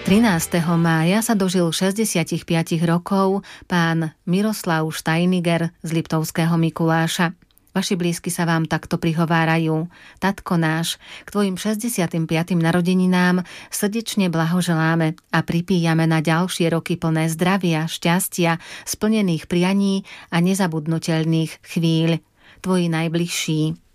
13. mája sa dožil 65 rokov pán Miroslav Štajniger z Liptovského Mikuláša. Vaši blízky sa vám takto prihovárajú. Tatko náš, k tvojim 65. narodeninám srdečne blahoželáme a pripíjame na ďalšie roky plné zdravia, šťastia, splnených prianí a nezabudnutelných chvíľ. Tvoji najbližší.